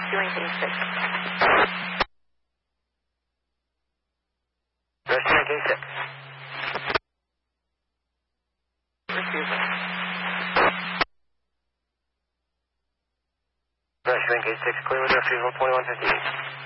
Doing thing 6. Rescue King 6. Receiving. Rescue King 6, clear with retrieval 2158.